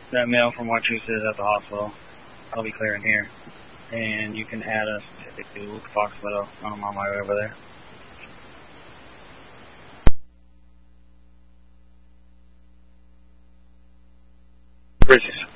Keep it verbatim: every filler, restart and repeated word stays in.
That male from Wachusett is at the hospital. I'll be clearing here. And you can add us to Fox Meadow. I'm on my way over there. Bridges.